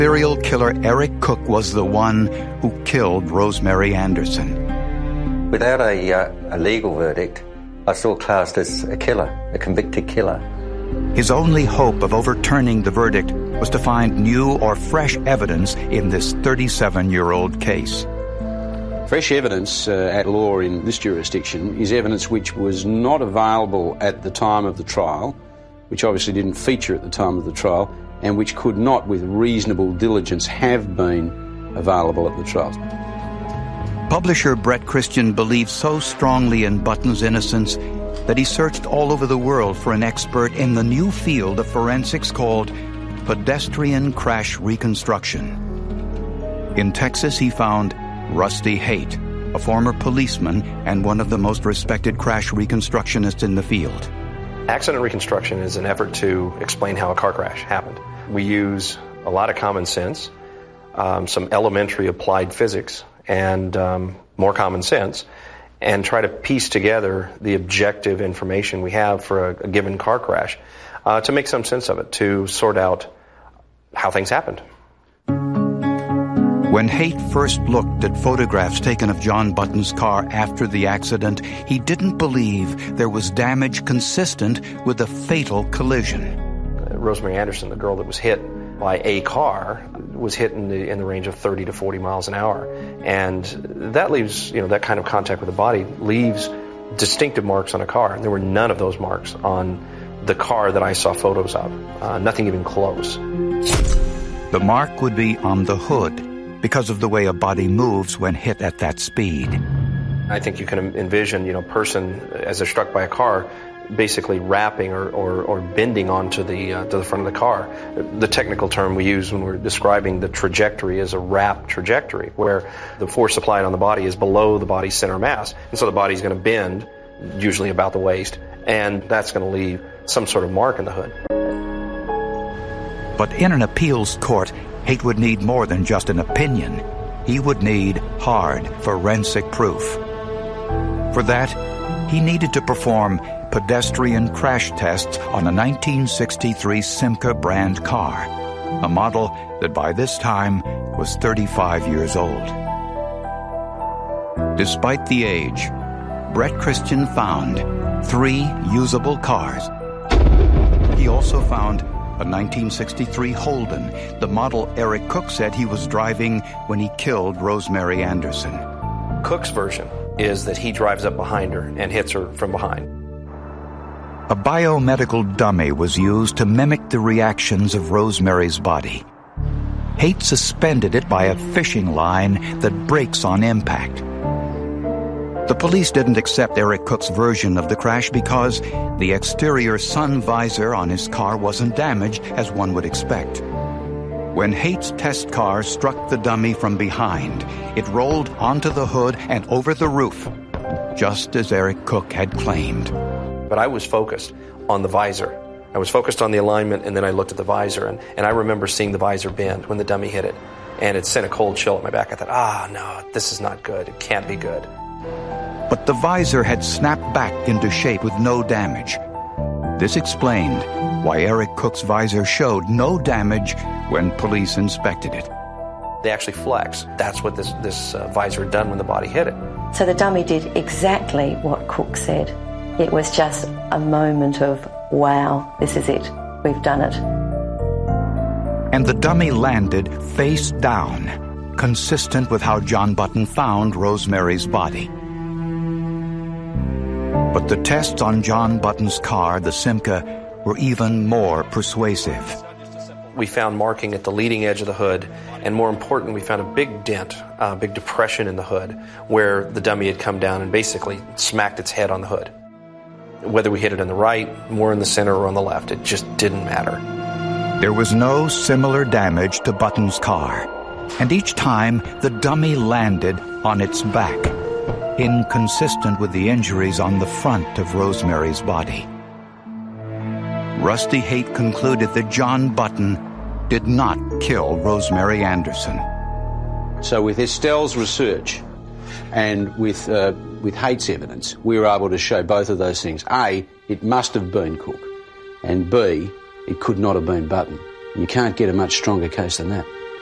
Serial killer Eric Cook was the one who killed Rosemary Anderson. Without a legal verdict, I still classed as a killer, a convicted killer. His only hope of overturning the verdict was to find new or fresh evidence in this 37-year-old case. Fresh evidence at law in this jurisdiction is evidence which was not available at the time of the trial, which obviously didn't feature at the time of the trial, and which could not, with reasonable diligence, have been available at the trial. Publisher Brett Christian believed so strongly in Button's innocence that he searched all over the world for an expert in the new field of forensics called pedestrian crash reconstruction. In Texas, he found Rusty Haight, a former policeman and one of the most respected crash reconstructionists in the field. Accident reconstruction is an effort to explain how a car crash happened. We use a lot of common sense, some elementary applied physics, and more common sense, and try to piece together the objective information we have for a given car crash to make some sense of it, to sort out how things happened. When Haight first looked at photographs taken of John Button's car after the accident, he didn't believe there was damage consistent with a fatal collision. Rosemary Anderson, the girl that was hit by a car, was hit in the range of 30 to 40 miles an hour. And that leaves, that kind of contact with the body leaves distinctive marks on a car. And there were none of those marks on the car that I saw photos of, nothing even close. The mark would be on the hood, because of the way a body moves when hit at that speed. I think you can envision, a person, as they're struck by a car, basically wrapping or bending onto the front of the car. The technical term we use when we're describing the trajectory is a wrap trajectory, where the force applied on the body is below the body's center of mass. And so the body's going to bend, usually about the waist, and that's going to leave some sort of mark in the hood. But in an appeals court, Haight would need more than just an opinion. He would need hard forensic proof. For that, he needed to perform pedestrian crash tests on a 1963 Simca brand car, a model that by this time was 35 years old. Despite the age, Brett Christian found 3 usable cars. He also found a 1963 Holden, the model Eric Cook said he was driving when he killed Rosemary Anderson. Cook's version is that he drives up behind her and hits her from behind. A biomedical dummy was used to mimic the reactions of Rosemary's body. Haight suspended it by a fishing line that breaks on impact. The police didn't accept Eric Cook's version of the crash because the exterior sun visor on his car wasn't damaged as one would expect. When Haight's test car struck the dummy from behind, it rolled onto the hood and over the roof, just as Eric Cook had claimed. But I was focused on the visor. I was focused on the alignment, and then I looked at the visor, and I remember seeing the visor bend when the dummy hit it, and it sent a cold chill up my back. I thought, no, this is not good. It can't be good. But the visor had snapped back into shape with no damage. This explained why Eric Cook's visor showed no damage when police inspected it. They actually flexed. That's what this visor had done when the body hit it. So the dummy did exactly what Cook said. It was just a moment of, wow, this is it. We've done it. And the dummy landed face down, consistent with how John Button found Rosemary's body. But the tests on John Button's car, the Simca, were even more persuasive. We found marking at the leading edge of the hood, and more important, we found a big dent, a big depression in the hood, where the dummy had come down and basically smacked its head on the hood. Whether we hit it in the right, more in the center, or on the left, it just didn't matter. There was no similar damage to Button's car, and each time the dummy landed on its back, inconsistent with the injuries on the front of Rosemary's body. Rusty Haight concluded that John Button did not kill Rosemary Anderson. So with Estelle's research and with Haight's evidence, we were able to show both of those things. A, it must have been Cook, and B, it could not have been Button. You can't get a much stronger case than that.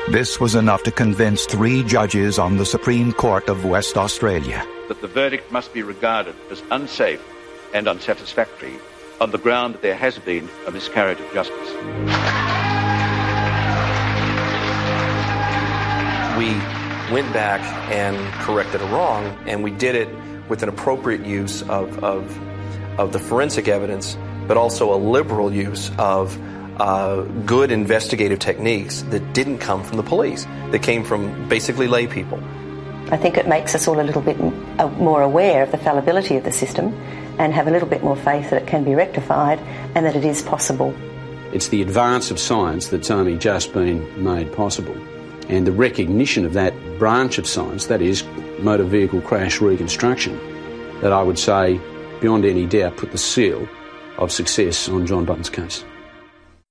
This was enough to convince 3 judges on the Supreme Court of West Australia that the verdict must be regarded as unsafe and unsatisfactory on the ground that there has been a miscarriage of justice. We went back and corrected a wrong, and we did it with an appropriate use of the forensic evidence, but also a liberal use of good investigative techniques that didn't come from the police, that came from basically lay people. I think it makes us all a little bit more aware of the fallibility of the system and have a little bit more faith that it can be rectified and that it is possible. It's the advance of science that's only just been made possible, and the recognition of that branch of science, that is motor vehicle crash reconstruction, that I would say, beyond any doubt, put the seal of success on John Button's case.